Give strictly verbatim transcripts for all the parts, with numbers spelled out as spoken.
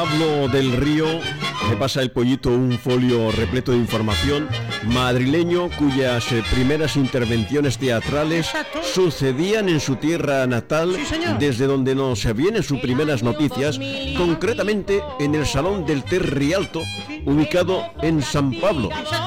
Pablo del Río, me pasa el Pollito un folio repleto de información, madrileño cuyas eh, primeras intervenciones teatrales Exacto. sucedían en su tierra natal, Sí, señor. desde donde nos vienen sus primeras noticias, concretamente en el Salón del Ter Rialto, ubicado en San Pablo.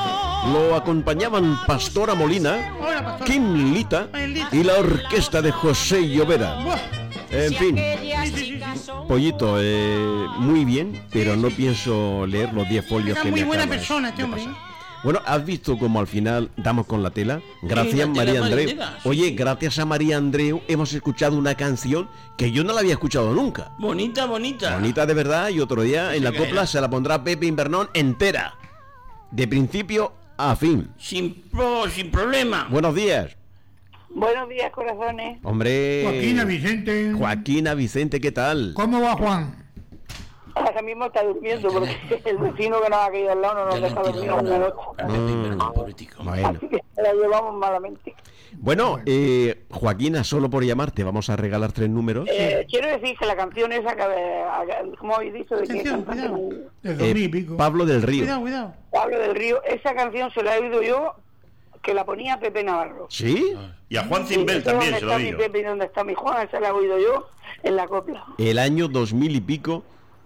Lo acompañaban Pastora Molina, Hola, pastor. Kim Lita y la orquesta de José Llovera. Buah. En fin, Sí, sí, sí. Pollito, eh, muy bien, pero no pienso leer los diez folios Era que muy me buena acabas persona este de hombre, pasar. ¿eh? Bueno, ¿has visto cómo al final damos con la tela? Gracias, la tela María Andreu. marinera, sí, Oye, sí. gracias a María Andreu hemos escuchado una canción que yo no la había escuchado nunca. Bonita, bonita. Bonita de verdad, y otro día Sí, en la que copla era. se la pondrá Pepe Invernón entera, de principio a fin. Sin pro, sin problema. Buenos días. Buenos días, corazones. Hombre. Joaquina Vicente. Joaquina Vicente, ¿qué tal? ¿Cómo va Juan? Ahora mismo está durmiendo porque el vecino que nos ha caído al lado no nos Ya le deja han dormir tirado una una- noche. a Pepe Invernón, pobretico. Bueno. Así que la llevamos malamente. Bueno, eh, Joaquina, solo por llamarte, vamos a regalar tres números. Eh, quiero decir que la canción esa, que, como habéis dicho, de que Atención, cantante cuidado. Del Eh, dos mil y pico. Pablo del Río. Cuidado, cuidado. Pablo del Río, esa canción se la he oído yo, que la ponía Pepe Navarro. ¿Sí? Y a Juan Sí, Cimbel esa también donde se lo está he mi oído. Pepe y donde está mi Juan, esa la he oído yo en la copla. El año dos mil y pico,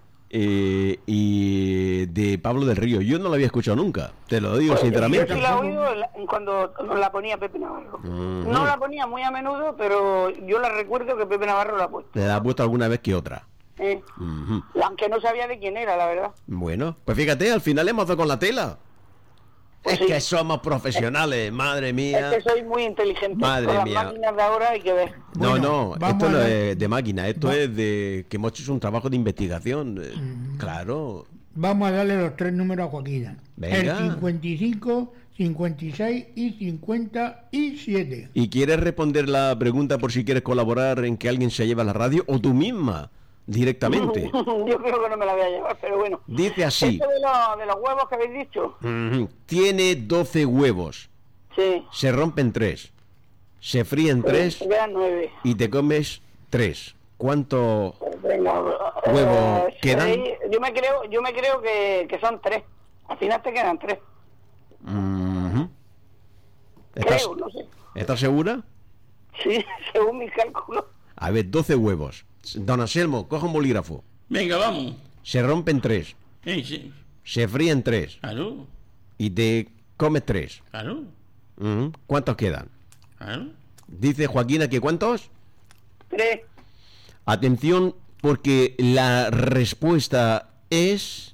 eh, y de Pablo del Río. Yo no lo había escuchado nunca, te lo digo Yo sinceramente. sí la he oído en la- cuando nos la ponía Pepe Navarro. Mm. No la ponía muy a menudo, pero yo la recuerdo que Pepe Navarro la ha puesto. Te la ha puesto alguna vez que otra. ¿eh? Ujú. Aunque no sabía de quién era, la verdad. Bueno, pues fíjate, al final hemos dado con la tela. Pues Es sí. que somos profesionales, madre mía. Es que soy muy inteligente. Madre Con las mía. máquinas de ahora hay que ver. No, Bueno, no, vamos esto a no ver. es de máquina, esto Va- es de que hemos hecho un trabajo de investigación. eh, Mm. Claro. Vamos a darle los tres números a Joaquina. Venga. El cincuenta y cinco, cincuenta y seis y cincuenta y siete. ¿Y quieres responder la pregunta por si quieres colaborar en que alguien se lleve a la radio o tú misma, directamente? Yo creo que no me la voy a llevar, pero bueno. Dice así, Esto de, lo- de los huevos que habéis dicho. ujú, tiene doce huevos, Sí. se rompen tres, se fríen tres Quedan nueve. y te comes tres. ¿Cuánto? Venga, ¿Huevo eh, quedan? seis. Yo me creo, yo me creo que, que son tres. Al final te quedan tres. Ujú. ¿Estás, Creo, no sé. ¿Estás segura? Sí, según mis cálculos. A ver, doce huevos. Don Anselmo, coja un bolígrafo. Venga, vamos. Se rompen tres, Eh, sí. se fríen tres Claro, y te comes tres. claro, Ujú. ¿Cuántos quedan? claro. Dice Joaquina que ¿cuántos? Tres. Atención, porque la respuesta es...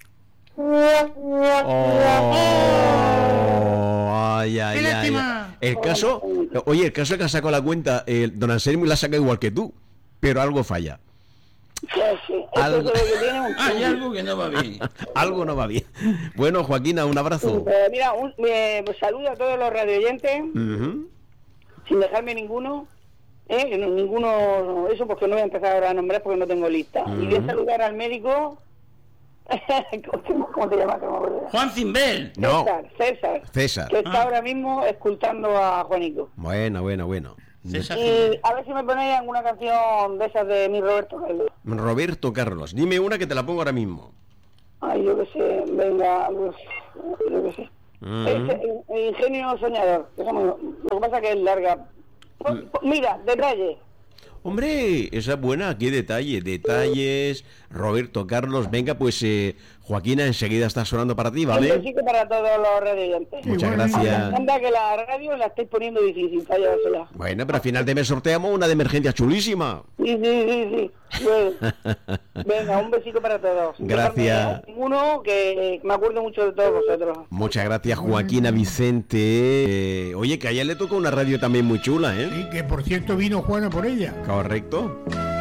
Oh, ay, ay, ¡Qué ay, lástima! ay. El caso, oye, el caso es que ha sacado la cuenta, eh, don Anselmo la ha sacado igual que tú, pero algo falla. Sí, sí. Esto Algo- es lo que tiene un Hay algo que no va bien. Algo no va bien. Bueno, Joaquina, un abrazo. Eh, mira, un, eh, pues saludo a todos los radioyentes, Ujú. sin dejarme ninguno. ¿eh? Que no- ninguno, eso porque no voy a empezar ahora a nombrar porque no tengo lista. Y voy a saludar al médico. ¿Cómo te llamas? Que no me acuerdo. Juan Cimbel. No, César, César. César. Que está Ah. ahora mismo escultando a Juanico. Bueno, bueno, bueno. César Y Cimbel. a ver si me ponéis alguna canción de esas de mi Roberto Carlos. Roberto Carlos, dime una que te la pongo ahora mismo. Ay, yo qué sé, venga, pues, yo qué sé. Ujú. Es, el, el ingenio soñador. Esa me- Lo que pasa que es larga. Pues, pues, mira, detalle. Hombre, esa es buena, qué detalle, detalles, Roberto Carlos, venga, pues eh, Joaquina enseguida está sonando para ti, Un ¿vale? besito para todos los radioyentes. Muchas Igualmente. gracias. Anda que la radio la estáis poniendo difícil para llevársela. Bueno, pero al final de mes sorteamos una de emergencia chulísima. Sí, sí, sí, sí. Bueno. Venga, un besito para todos. Gracias. Uno que me acuerdo mucho de todos vosotros. Muchas gracias, Joaquina Vicente. Eh, oye, que a ella le tocó una radio también muy chula, ¿eh? Sí, que por cierto vino Juana por ella. Correcto.